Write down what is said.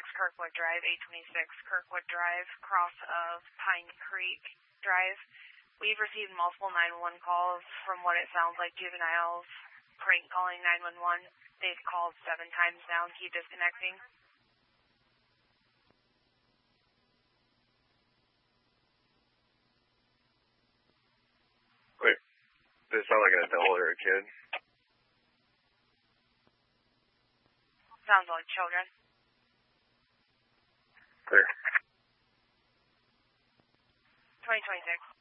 Kirkwood Drive, 826 Kirkwood Drive, cross of Pine Creek Drive. We've received multiple 911 calls. From what it sounds like, juveniles prank calling 911. They've called 7 times now and keep disconnecting. Wait, does it sound like an adult or a kid? Sounds like children. Clear. 2026.